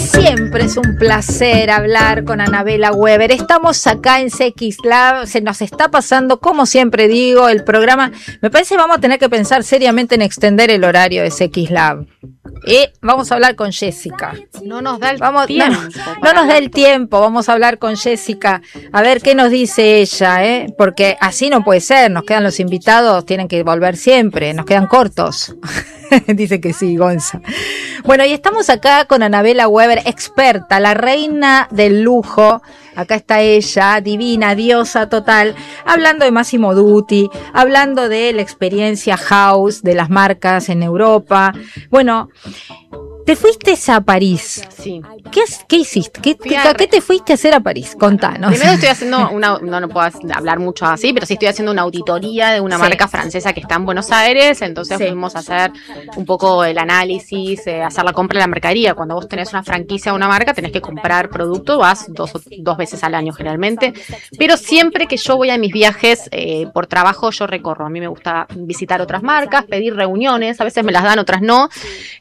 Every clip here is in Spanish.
Siempre es un placer hablar con Anabela Weber. Estamos acá en CX Lab, se nos está pasando, como siempre digo, el programa. Me parece que vamos a tener que pensar seriamente en extender el horario de CX Lab. Vamos a hablar con Jessica. No nos da el tiempo. No nos da el tiempo, vamos a hablar con Jessica. A ver qué nos dice ella, porque así no puede ser, nos quedan los invitados, tienen que volver siempre, nos quedan cortos. Dice que sí, Gonza. Bueno, y estamos acá con Anabela Weber, experta, la reina del lujo. Acá está ella, divina, diosa total, hablando de Massimo Dutti, hablando de la experiencia house, de las marcas en Europa. Bueno, te fuiste a París. Sí. ¿Qué hiciste? ¿Qué te fuiste a hacer a París? Contanos. Primero estoy haciendo no puedo hablar mucho así, pero sí estoy haciendo una auditoría de una marca francesa que está en Buenos Aires, entonces fuimos a hacer un poco el análisis, hacer la compra de la mercadería. Cuando vos tenés una franquicia o una marca, tenés que comprar producto, vas dos veces al año generalmente, pero siempre que yo voy a mis viajes por trabajo, yo recorro. A mí me gusta visitar otras marcas, pedir reuniones, a veces me las dan, otras no,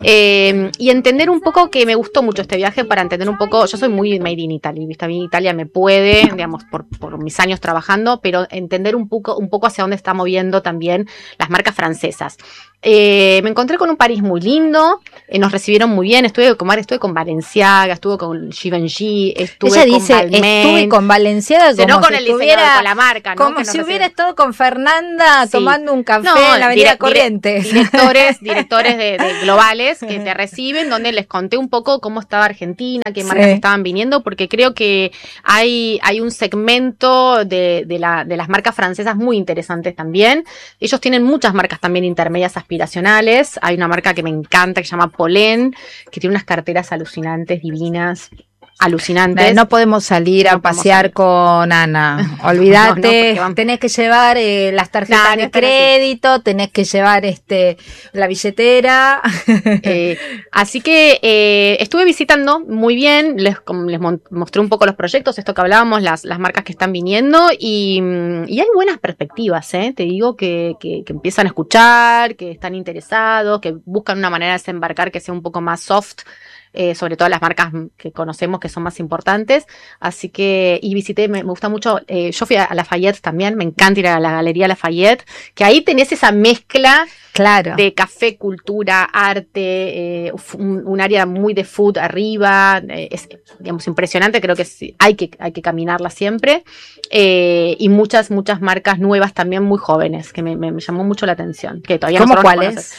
y entender un poco, que me gustó mucho este viaje para entender un poco. Yo soy muy made in Italy, ¿viste? A mí Italia me puede, digamos, por mis años trabajando, pero entender un poco hacia dónde está moviendo también las marcas francesas. Me encontré con un París muy lindo, nos recibieron muy bien, estuve con Balenciaga, estuve con Givenchy, estuve con Balmain. Estuve con Balenciaga como no con si el diseñador, con la marca, ¿no? Como si hubiera estado con Fernanda tomando un café en la Avenida Corrientes. Directores de globales que te reciben, donde les conté un poco cómo estaba Argentina, qué marcas estaban viniendo, porque creo que hay un segmento de las marcas francesas muy interesantes también. Ellos tienen muchas marcas también intermedias aspiracionales. Hay una marca que me encanta que se llama Pollen, que tiene unas carteras alucinantes, divinas, alucinantes. No podemos salir a pasear con Ana. Olvídate, tenés que llevar las tarjetas de crédito, tenés que llevar la billetera. Así que estuve visitando muy bien, les mostré un poco los proyectos, esto que hablábamos, las marcas que están viniendo, y hay buenas perspectivas, te digo que empiezan a escuchar, que están interesados, que buscan una manera de desembarcar que sea un poco más soft, sobre todo las marcas que conocemos que son más importantes. Así que, y visité, me gusta mucho, yo fui a Lafayette también, me encanta ir a la Galería Lafayette, que ahí tenés esa mezcla de café, cultura, arte, un área muy de food arriba, es, digamos, impresionante. Creo que hay que caminarla siempre, y muchas marcas nuevas también muy jóvenes, que me llamó mucho la atención, que todavía ¿Cómo nosotros cuáles?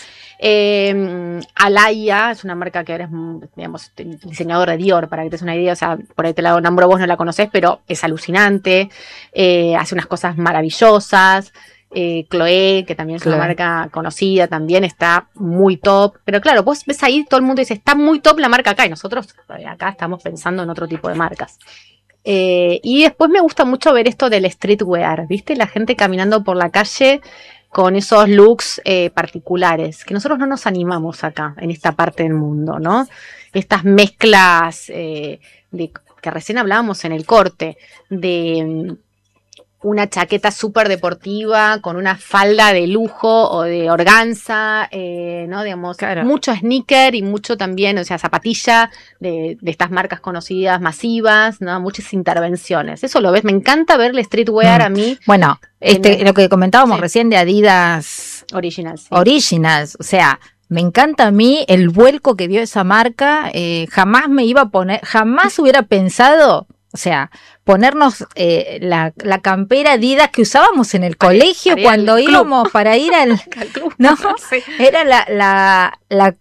Alaya es una marca que ahora es, digamos, diseñador de Dior, para que te des una idea. O sea, por ahí te la nombro, vos no la conocés, pero es alucinante, hace unas cosas maravillosas. Chloé, que también es una marca conocida, también está muy top. Pero claro, vos ves ahí, todo el mundo dice, está muy top la marca acá, y nosotros acá estamos pensando en otro tipo de marcas. Y después me gusta mucho ver esto del streetwear, ¿viste? La gente caminando por la calle con esos looks particulares, que nosotros no nos animamos acá, en esta parte del mundo, ¿no? Estas mezclas que recién hablábamos en el corte, de una chaqueta súper deportiva con una falda de lujo o de organza, ¿no? Digamos, mucho sneaker y mucho también, o sea, zapatilla de estas marcas conocidas, masivas, ¿no? Muchas intervenciones. Eso lo ves, me encanta ver el streetwear a mí. Bueno, lo que comentábamos recién de Adidas Originals, o sea, me encanta a mí el vuelco que dio esa marca. Jamás me iba a poner, jamás hubiera pensado, o sea, ponernos la campera Adidas que usábamos en el colegio cuando íbamos para ir al club, ¿no? Sí. Era la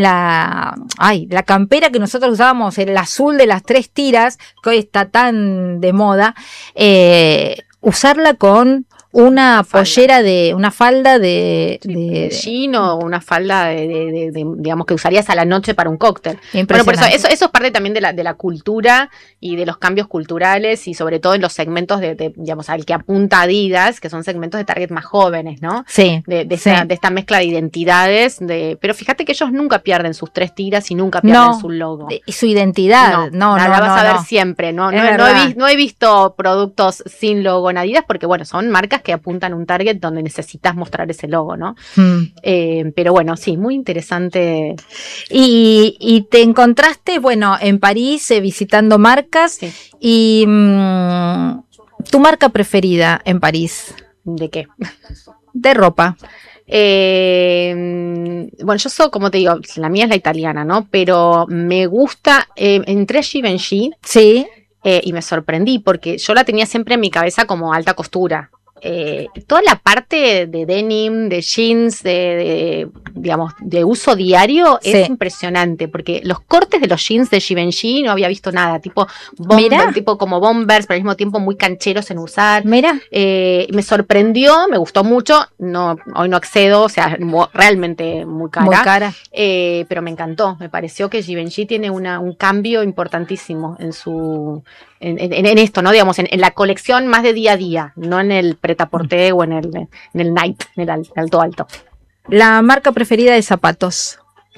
campera que nosotros usábamos, el azul de las 3 tiras, que hoy está tan de moda, usarla con una pollera una falda de jean, o una falda de digamos, que usarías a la noche para un cóctel. Bueno, por eso es parte también de la cultura y de los cambios culturales, y sobre todo en los segmentos digamos, al que apunta Adidas, que son segmentos de target más jóvenes, ¿no? Sí. De esta mezcla de identidades, pero fíjate que ellos nunca pierden sus 3 tiras y nunca pierden su logo. Y su identidad. No, la vas a ver siempre. No he visto productos sin logo en Adidas, porque bueno, son marcas marcas que apuntan a un target donde necesitas mostrar ese logo, ¿no? Pero bueno, sí, muy interesante. Y te encontraste, bueno, en París visitando marcas Sí. y tu marca preferida en París ¿De qué? de ropa. Bueno, yo soy, como te digo, la mía es la italiana, ¿no? Pero me gusta, entré a Givenchy Sí, y me sorprendí porque yo la tenía siempre en mi cabeza como alta costura. Toda la parte de denim, de jeans, digamos, de uso diario es Sí. impresionante, porque los cortes de los jeans de Givenchy no había visto nada, tipo Mirá. tipo como bombers, pero al mismo tiempo muy cancheros en usar. Mira, Me sorprendió, me gustó mucho, no, hoy no accedo, o sea, realmente muy cara. muy cara. Pero me encantó, me pareció que Givenchy tiene un cambio importantísimo en su en esto, ¿no? Digamos, en la colección más de día a día, no en el pretaporté o en el night, en el alto. La marca preferida de zapatos.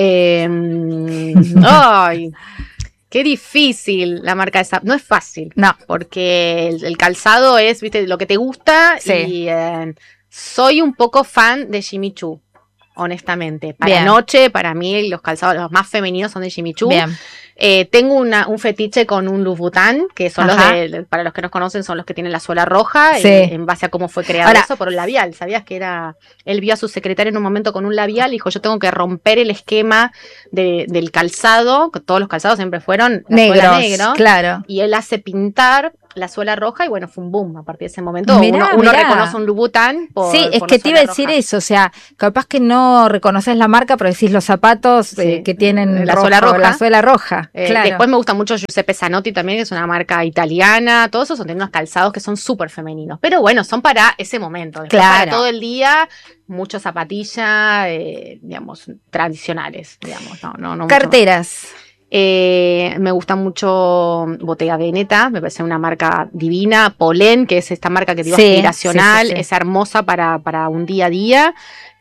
Ay, qué difícil la marca de zapatos. No es fácil. No. Porque el calzado es, viste, lo que te gusta. Sí. Y soy un poco fan de Jimmy Choo, honestamente. Para Bien. noche, para mí, los calzados los más femeninos son de Jimmy Choo. Bien. Tengo un fetiche con un Louboutin, que son Ajá. para los que nos conocen, son los que tienen la suela roja, Sí. en base a cómo fue creado Ahora, eso por un labial. ¿Sabías que él vio a su secretaria en un momento con un labial y dijo, yo tengo que romper el esquema del calzado, que todos los calzados siempre fueron la suela negro, claro. y él hace pintar la suela roja y bueno, fue un boom a partir de ese momento. Mirá, Uno mirá. reconoce un Louboutin por Sí, es por que la te iba a suela decir roja. eso, o sea, capaz que no reconoces la marca, pero decís los zapatos Sí, que tienen la suela roja. La suela roja, claro. Después me gusta mucho Giuseppe Zanotti también, que es una marca italiana. Todos esos son unos calzados que son súper femeninos. Pero bueno, son para ese momento. Después Claro. para todo el día, mucho zapatilla, digamos, tradicionales, digamos. No mucho Carteras. más. Me gusta mucho Bottega Veneta, me parece una marca divina. Polén, que es esta marca que digo Sí, aspiracional, sí. es hermosa para un día a día.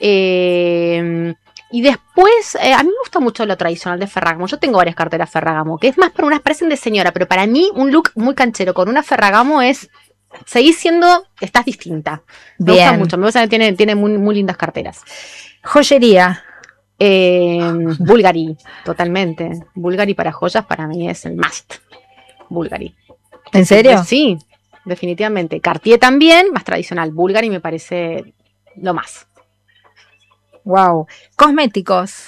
Y después, a mí me gusta mucho lo tradicional de Ferragamo. Yo tengo varias carteras Ferragamo, que es más para unas, parecen de señora, pero para mí un look muy canchero con una Ferragamo es, seguís siendo, estás distinta. Me gusta mucho, me gusta que tiene muy, muy lindas carteras. Joyería. Bulgari, totalmente. Bulgari para joyas para mí es el must. Bulgari. ¿En serio? Sí, definitivamente. Cartier también, más tradicional. Bulgari me parece lo más. Wow. Cosméticos.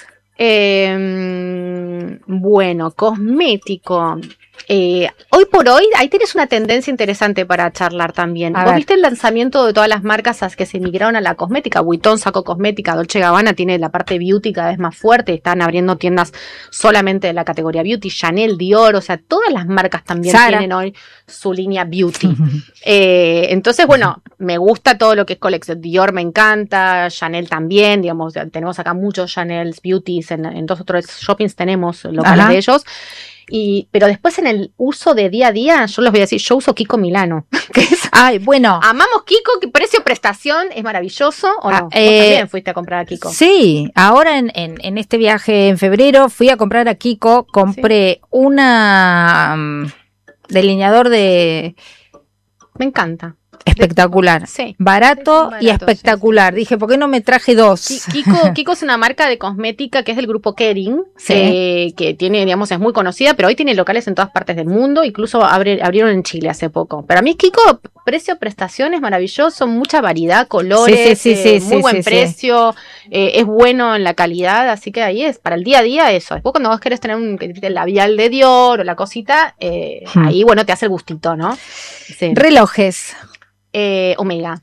Bueno, cosmético. Hoy por hoy, ahí tienes una tendencia interesante para charlar también. ¿Vos viste el lanzamiento de todas las marcas que se migraron a la cosmética? Vuitton sacó cosmética, Dolce & Gabbana tiene la parte beauty cada vez más fuerte, están abriendo tiendas solamente de la categoría beauty, Chanel, Dior, o sea, todas las marcas también tienen hoy su línea beauty. Entonces, bueno, me gusta todo lo que es colección. Dior me encanta, Chanel también, digamos, tenemos acá muchos Chanel Beauties, en 2 o 3 shoppings tenemos locales de ellos. Pero después en el uso de día a día, yo les voy a decir, yo uso Kiko Milano. Ay, bueno. Amamos Kiko, que precio-prestación es maravilloso, ¿o no? Vos también fuiste a comprar a Kiko. Sí, ahora en este viaje en febrero fui a comprar a Kiko, compré una delineador de... Me encanta. Espectacular, sí, barato y espectacular. Sí. Dije, ¿por qué no me traje 2? Kiko es una marca de cosmética que es del grupo Kering, que tiene, digamos, es muy conocida, pero hoy tiene locales en todas partes del mundo, incluso abrieron en Chile hace poco. Pero a mí Kiko, precio-prestación es maravilloso, mucha variedad, colores, muy buen precio, es bueno en la calidad, así que ahí es, para el día a día eso. Después cuando vos querés tener el labial de Dior o la cosita, ahí, bueno, te hace el gustito, ¿no? Sí. Relojes. Omega.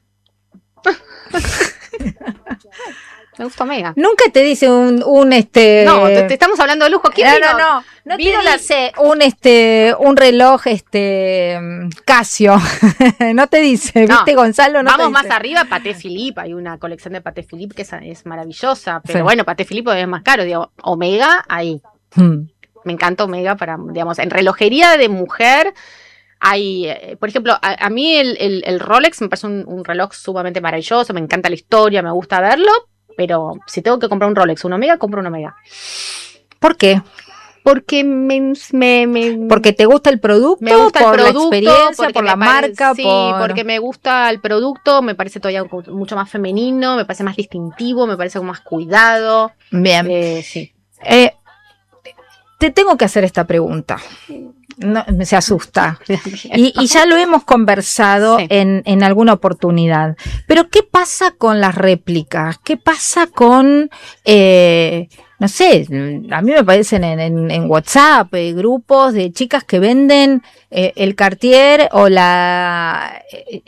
Me gusta Omega. Nunca te dice un No, te estamos hablando de lujo. ¿Quién no te dice un reloj Casio. No te dice, ¿viste, Gonzalo? No vamos más arriba, Patek Philippe. Hay una colección de Patek Philippe que es maravillosa. Pero bueno, Patek Philippe es más caro. Digo, Omega, ahí. Me encanta Omega para, digamos, en relojería de mujer. Hay, por ejemplo, a mí el Rolex me parece un reloj sumamente maravilloso, me encanta la historia, me gusta verlo, pero si tengo que comprar un Rolex, un Omega, compro un Omega. ¿Por qué? Porque porque te gusta el producto, me gusta por el producto, la experiencia, por la marca, sí, por... porque me gusta el producto, me parece todavía mucho más femenino, me parece más distintivo, me parece más cuidado. Bien. Sí. Te tengo que hacer esta pregunta. No, se asusta. Y ya lo hemos conversado Sí. en alguna oportunidad. Pero ¿qué pasa con las réplicas? ¿Qué pasa con, no sé, a mí me aparecen en WhatsApp grupos de chicas que venden el Cartier o la...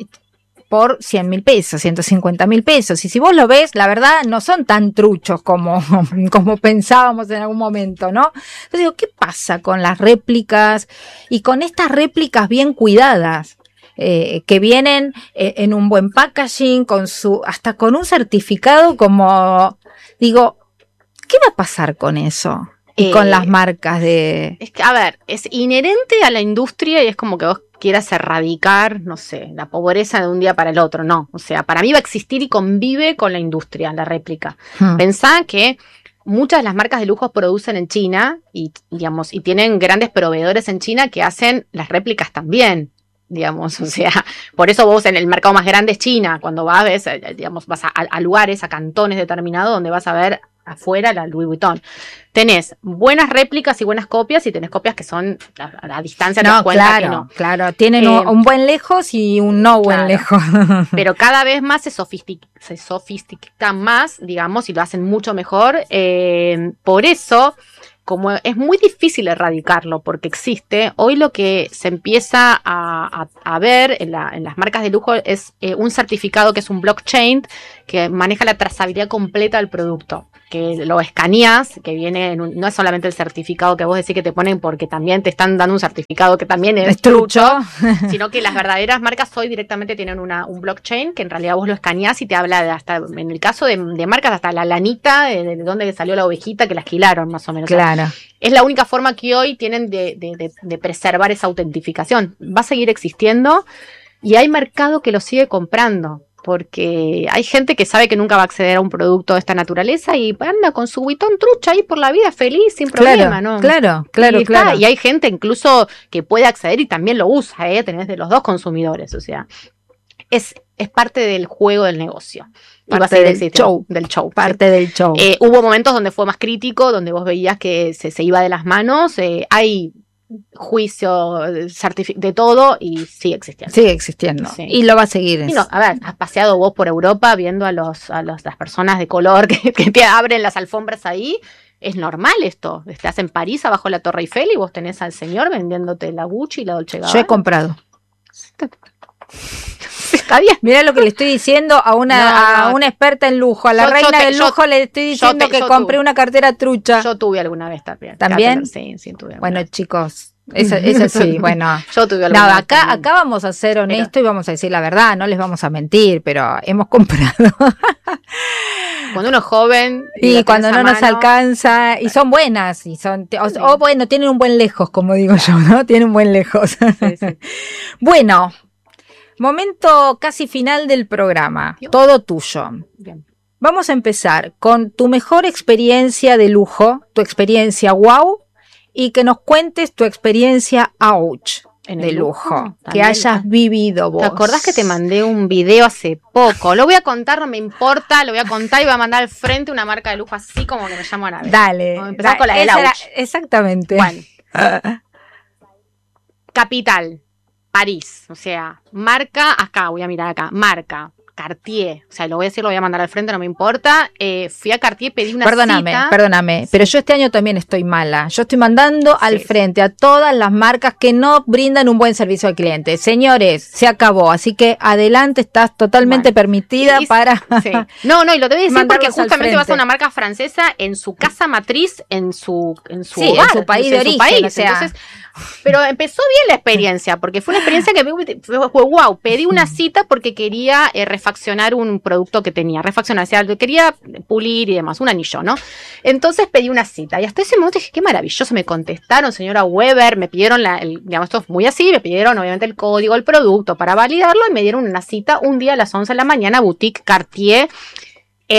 por 100.000 pesos, 150.000 pesos. Y si vos lo ves, la verdad, no son tan truchos como pensábamos en algún momento, ¿no? Entonces digo, ¿qué pasa con las réplicas y con estas réplicas bien cuidadas? Que vienen en un buen packaging, hasta con un certificado como, digo, ¿qué va a pasar con eso? Y con las marcas de... Es que, a ver, es inherente a la industria y es como que vos quieras erradicar, no sé, la pobreza de un día para el otro. No, o sea, para mí va a existir y convive con la industria, la réplica. Pensá que muchas de las marcas de lujo producen en China y, digamos, y tienen grandes proveedores en China que hacen las réplicas también. Digamos, o sea, por eso vos en el mercado más grande es China, cuando vas, ves, digamos, vas a lugares, a cantones determinados donde vas a ver afuera la Louis Vuitton. Tenés buenas réplicas y buenas copias y tenés copias que son a distancia te das cuenta que no. Claro, tienen un buen lejos y un no buen lejos. Pero cada vez más se sofistican más, digamos, y lo hacen mucho mejor. Por eso, como es muy difícil erradicarlo porque existe, hoy lo que se empieza a ver en las marcas de lujo es un certificado que es un blockchain que maneja la trazabilidad completa del producto, que lo escaneas, que viene, no es solamente el certificado que vos decís que te ponen porque también te están dando un certificado que también es trucho, sino que las verdaderas marcas hoy directamente tienen un blockchain que en realidad vos lo escaneás y te habla de hasta, en el caso de marcas, hasta la lanita, de dónde salió la ovejita que la esquilaron más o menos. Claro. O sea, es la única forma que hoy tienen de preservar esa autentificación. Va a seguir existiendo y hay mercado que lo sigue comprando. Porque hay gente que sabe que nunca va a acceder a un producto de esta naturaleza y anda con su Vuitton trucha ahí por la vida feliz, sin problema, ¿no? Claro. Y hay gente incluso que puede acceder y también lo usa, tenés de los dos consumidores, o sea, es parte del juego del negocio. Parte del show. Parte del show. Hubo momentos donde fue más crítico, donde vos veías que se iba de las manos, hay juicio de todo y sigue existiendo. Sí. Y lo va a seguir. No, a ver, has paseado vos por Europa viendo a las personas de color que te abren las alfombras ahí. Es normal esto. Estás en París abajo de la Torre Eiffel y vos tenés al señor vendiéndote la Gucci y la Dolce Gabbana. Yo he comprado. Está bien. Mira lo que le estoy diciendo a una experta en lujo, a la reina del lujo le estoy diciendo que compré una cartera trucha. Yo tuve alguna vez también. ¿También? Sí, tuve. Bueno, chicos, eso sí, bueno. Yo tuve alguna vez. Acá vamos a ser honestos y vamos a decir la verdad, no les vamos a mentir, pero hemos comprado. Cuando uno es joven y cuando no nos alcanza, y son buenas, y son, o bueno, tienen un buen lejos, como digo yo, ¿no? Tienen un buen lejos. Sí. Bueno. Momento casi final del programa, todo tuyo. Bien. Vamos a empezar con tu mejor experiencia de lujo, tu experiencia wow, y que nos cuentes tu experiencia ouch de lujo que hayas vivido vos. ¿Te acordás que te mandé un video hace poco? Lo voy a contar, no me importa, lo voy a contar y voy a mandar al frente una marca de lujo así como que me llamo Anabel. Dale. Empezamos con la del ouch. Exactamente. Bueno. Capital. París, o sea, marca, acá, voy a mirar acá, marca, Cartier, o sea, lo voy a decir, lo voy a mandar al frente, no me importa, fui a Cartier, pedí una cita. Perdóname, pero yo este año también estoy mala, yo estoy mandando al frente a todas las marcas que no brindan un buen servicio al cliente. Señores, se acabó, así que adelante, estás totalmente permitida para... Sí. No, y lo te voy a decir porque justamente vas a una marca francesa en su casa matriz, en su hogar, en su país de origen, o sea... Entonces, pero empezó bien la experiencia, porque fue una experiencia que fue wow. Pedí una cita porque quería refaccionar un producto que tenía, o sea, quería pulir y demás, un anillo, ¿no? Entonces pedí una cita y hasta ese momento dije, qué maravilloso, me contestaron, señora Weber, me pidieron, digamos, esto es muy así, me pidieron obviamente el código, el producto para validarlo y me dieron una cita un día a las 11 de la mañana, Boutique Cartier en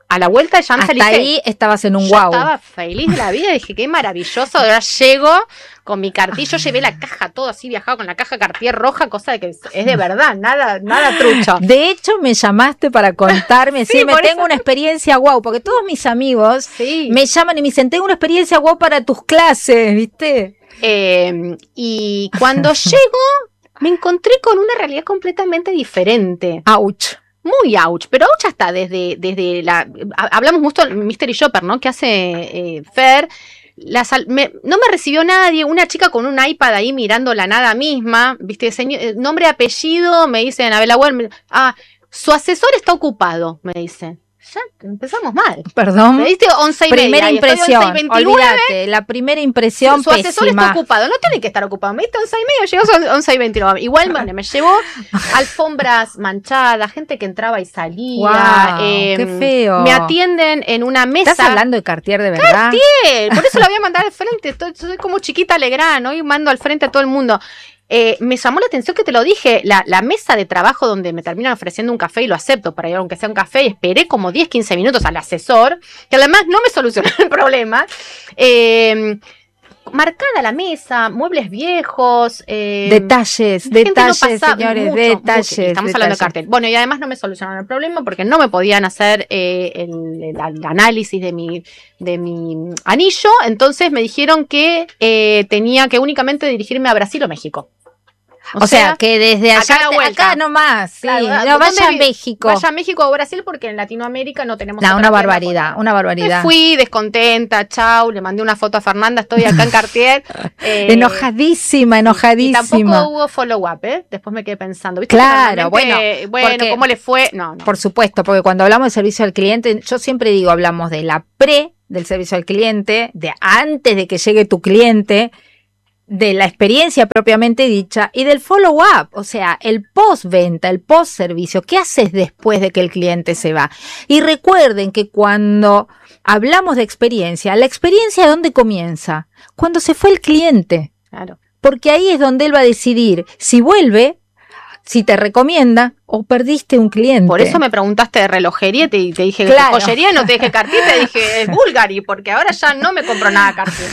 a la vuelta de Champs-Élysées. Hasta ahí estabas en un Yo wow. estaba feliz de la vida, dije, qué maravilloso, ahora llego con mi Cartier, yo llevé la caja, todo así, viajaba con la caja Cartier roja, cosa de que es de verdad, nada trucho. De hecho, me llamaste para contarme, Sí, sí, me por tengo eso. una experiencia guau, porque todos mis amigos Sí. me llaman y me dicen, tengo una experiencia guau para tus clases, ¿viste? Y cuando llego, me encontré con una realidad completamente diferente. Ouch. Muy ouch, pero ouch hasta desde hablamos justo del Mystery Shopper, ¿no? Que hace Fer. No me recibió nadie, una chica con un iPad ahí mirando la nada misma, ¿viste? Nombre, apellido, me dice Anabela Weber. Su asesor está ocupado, me dice. Ya empezamos mal. Perdón. Me diste 11:30. Primera y estoy impresión, 11:29. olvídate, la primera impresión Su asesor pésima. está ocupado, no tiene que estar ocupado. Me diste 11:30, llegó 11:29. Igual me llevó alfombras manchadas, gente que entraba y salía. Guau, qué feo. Me atienden en una mesa. ¿Estás hablando de Cartier de verdad? Por eso la voy a mandar al frente. Soy como Chiquita Legrand, hoy mando al frente a todo el mundo. Me llamó la atención que te lo dije, la mesa de trabajo donde me terminan ofreciendo un café y lo acepto para ir aunque sea un café, y esperé como 10-15 minutos al asesor, que además no me solucionó el problema. Marcada la mesa, muebles viejos. Detalles, señores, detalles. Estamos hablando de cartel. Bueno, y además no me solucionaron el problema porque no me podían hacer el análisis de mi anillo, entonces me dijeron que tenía que únicamente dirigirme a Brasil o México. O sea, que desde allá, acá la vuelta. acá nomás, sí, Claro, no, vaya a ¿dónde México. Vaya a México o Brasil porque en Latinoamérica no tenemos. No, otra una tienda barbaridad, por una ahí. barbaridad. Me fui descontenta, chau, le mandé una foto a Fernanda, estoy acá en Cartier. Enojadísima. Y tampoco hubo follow-up, ¿eh? Después me quedé pensando. ¿Viste? Claro, Bueno, porque, ¿cómo le fue? No. Por supuesto, porque cuando hablamos de servicio al cliente, yo siempre digo, hablamos de la del servicio al cliente, de antes de que llegue tu cliente, de la experiencia propiamente dicha y del follow-up, o sea, el post-venta, el post-servicio. ¿Qué haces después de que el cliente se va? Y recuerden que cuando hablamos de experiencia, ¿la experiencia dónde comienza? Cuando se fue el cliente. Claro. Porque ahí es donde él va a decidir si vuelve, si te recomienda o perdiste un cliente. Por eso me preguntaste de relojería y te dije Claro. joyería, no te dije Cartier, te dije es Bulgari, porque ahora ya no me compro nada Cartier.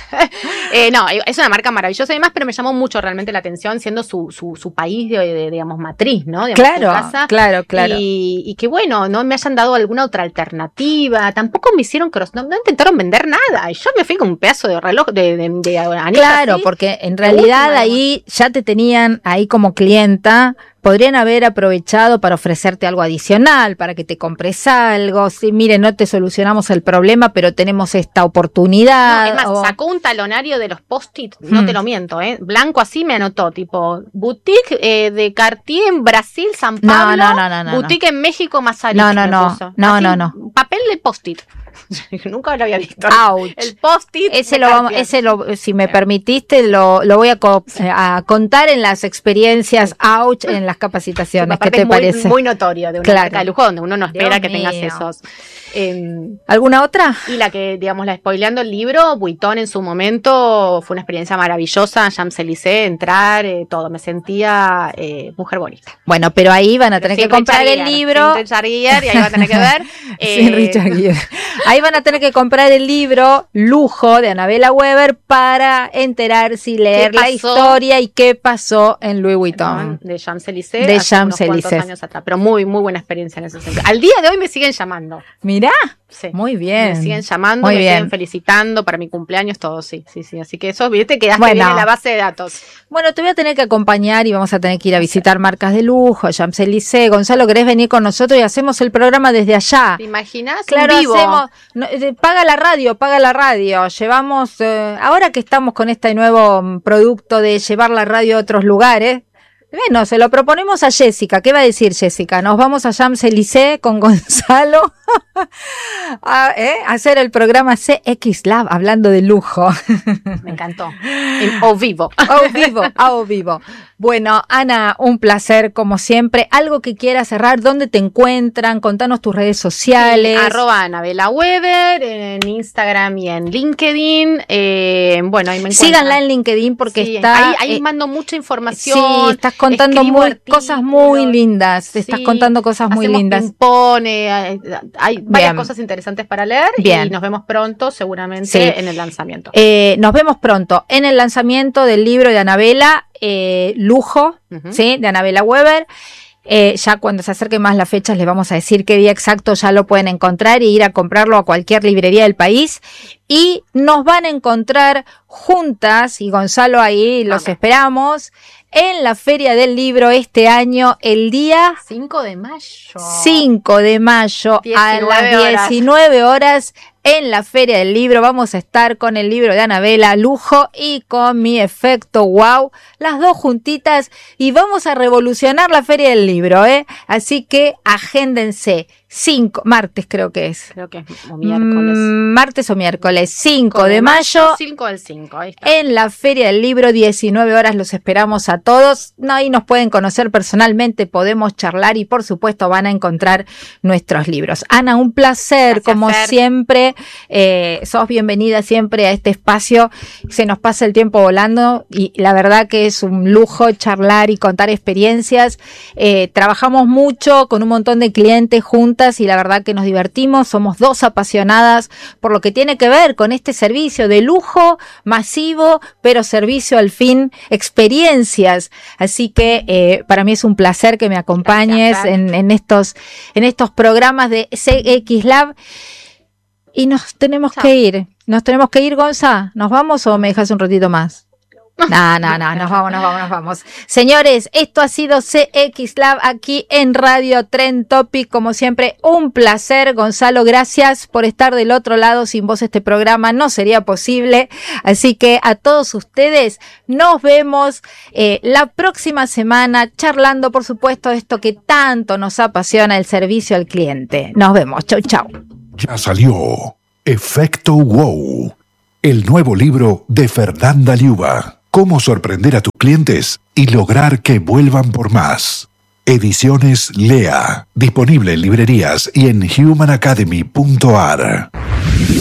No, es una marca maravillosa y demás, pero me llamó mucho realmente la atención siendo su país digamos, matriz, ¿no? Digamos, Claro, su casa. claro. Y que bueno, no me hayan dado alguna otra alternativa, tampoco me hicieron no intentaron vender nada, y yo me fui con un pedazo de reloj, de anillo. Claro, así. porque en realidad última, ahí ya te tenían ahí como clienta, podrían haber aprovechado para ofrecerte algo adicional, para que te compres algo. Sí, mire, no te solucionamos el problema, pero tenemos esta oportunidad. No, es más, sacó un talonario de los post-it, no te lo miento, blanco así me anotó, tipo, boutique de Cartier en Brasil, San Pablo, No. boutique en México, Mazarik. No. Papel de post-it. Nunca lo había visto. Ouch. El post-it. Si me permitiste, lo voy a contar en las experiencias ouch en las capacitaciones. ¿Qué te parece? Muy notorio de una marca de lujo donde uno no espera Dios que tengas mío. esos. ¿Alguna otra? Y la que, digamos, spoileando el libro, Vuitton en su momento fue una experiencia maravillosa, Champs-Élysées, entrar, todo, me sentía mujer bonita. Bueno, pero ahí van a tener que comprar el libro. Sin Richard Gere, y ahí va a tener que ver. Sin Richard Gere. Ahí van a tener que comprar el libro Lujo de Anabela Weber para enterarse y leer la historia y qué pasó en Louis Vuitton. De Champs-Élysées. De hace unos cuantos Champs-Élysées. años atrás, pero muy, muy buena experiencia en ese sentido. Al día de hoy me siguen llamando. Mirá, Sí. muy bien. Me siguen llamando, Muy me bien. siguen felicitando para mi cumpleaños, todo, sí. Así que eso, viste, quedaste Bueno. bien en la base de datos. Bueno, te voy a tener que acompañar y vamos a tener que ir a visitar marcas de lujo, Champs-Élysées. Gonzalo, ¿querés venir con nosotros y hacemos el programa desde allá? ¿Te imaginas? Claro, En vivo. hacemos, paga la radio, llevamos, ahora que estamos con este nuevo producto de llevar la radio a otros lugares, bueno, se lo proponemos a Jessica. ¿Qué va a decir Jessica? Nos vamos a Champs-Élysées con Gonzalo a hacer el programa CX Lab hablando de lujo. Me encantó. En o vivo. A vivo. Bueno, Ana, un placer como siempre. Algo que quieras cerrar, ¿dónde te encuentran? Contanos tus redes sociales. Sí, @AnabelaWeber en Instagram y en LinkedIn. Bueno, ahí me encuentran. Síganla en LinkedIn porque sí, está... ahí mando mucha información. Sí, estás contando cosas muy lindas. Te estás contando cosas muy lindas. Hay varias cosas interesantes para leer. Bien. Y nos vemos pronto, seguramente, en el lanzamiento. Nos vemos pronto en el lanzamiento del libro de Anabela, Lujo, ¿sí? De Anabela Weber. Ya cuando se acerquen más las fechas les vamos a decir qué día exacto ya lo pueden encontrar y ir a comprarlo a cualquier librería del país. Y nos van a encontrar juntas, y Gonzalo ahí los esperamos, en la Feria del Libro este año, el día 5 de mayo. 5 de mayo a las 19 horas. En la Feria del Libro vamos a estar con el libro de Anabela, Lujo, y con mi efecto wow, las dos juntitas, y vamos a revolucionar la Feria del Libro, Así que agéndense. Martes creo que es. Creo que es o miércoles. Martes o miércoles, 5 de mayo. 5 del 5, ahí está. En la Feria del Libro, 19 horas, los esperamos a todos. Ahí nos pueden conocer personalmente, podemos charlar y por supuesto van a encontrar nuestros libros. Ana, un placer. Gracias, como Fer. Siempre. Sos bienvenida siempre a este espacio. Se nos pasa el tiempo volando y la verdad que es un lujo charlar y contar experiencias. Trabajamos mucho con un montón de clientes juntos y la verdad que nos divertimos, somos dos apasionadas por lo que tiene que ver con este servicio de lujo masivo, pero servicio al fin, experiencias. Así que para mí es un placer que me acompañes en estos programas de CX Lab. Y nos tenemos que ir. Gonza. ¿Nos vamos o me dejas un ratito más? No, nos vamos. Señores, esto ha sido CX Lab aquí en Radio Trend Topic. Como siempre, un placer. Gonzalo, gracias por estar del otro lado. Sin vos este programa no sería posible. Así que a todos ustedes nos vemos la próxima semana charlando, por supuesto, de esto que tanto nos apasiona, el servicio al cliente. Nos vemos. Chau. Ya salió Efecto Wow, el nuevo libro de Fernanda Liuba. Cómo sorprender a tus clientes y lograr que vuelvan por más. Ediciones Lea. Disponible en librerías y en humanacademy.ar.